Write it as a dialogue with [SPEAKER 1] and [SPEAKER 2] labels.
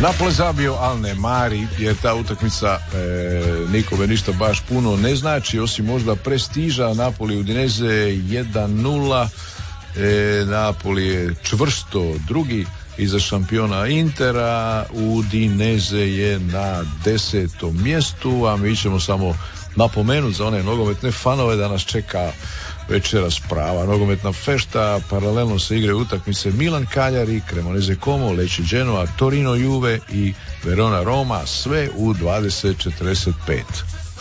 [SPEAKER 1] Napoli zabio, ali ne mari, jer ta utakmica nikome ništa baš puno ne znači, osim možda prestiža. Napoli Udinese 1-0. Napoli je čvrsto drugi iza šampiona Intera. Udinese je na 10. mjestu, a mi ćemo samo napomenuti za one nogometne fanove da nas čeka večeras prava nogometna fešta. Paralelno se igraju utakmice Milan Cagliari, Cremonese Como, Lecce Genoa, Torino Juve i Verona Roma, sve u 20:45.